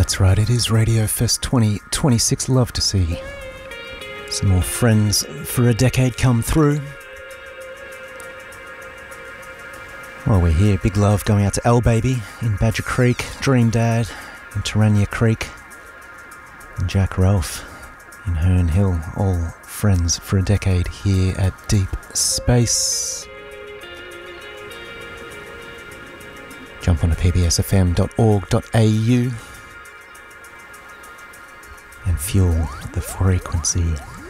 That's right, it is Radio Fest 2026. Love to see some more friends for a decade come through. While we're here, big love going out to L Baby in Badger Creek, Dream Dad in Tarania Creek, and Jack Ralph in Herne Hill, all friends for a decade here at Deep Space. Jump on to pbsfm.org.au and fuel the frequency.